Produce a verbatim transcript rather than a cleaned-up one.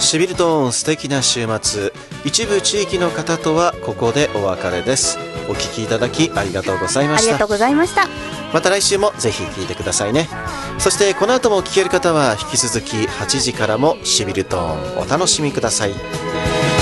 シビルトーン素敵な週末、一部地域の方とはここでお別れです。お聞きいただきありがとうございました。 ありがとうございました。 また来週もぜひ聞いてくださいね。そしてこの後も聞ける方は引き続きはちじからもシビルトーンお楽しみください。